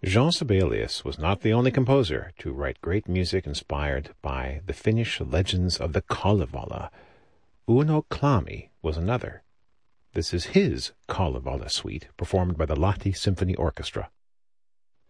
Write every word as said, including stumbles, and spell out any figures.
Jean Sibelius was not the only composer to write great music inspired by the Finnish legends of the Kalevala. Uno Klami was another. This is his Kalevala suite, performed by the Lahti Symphony Orchestra.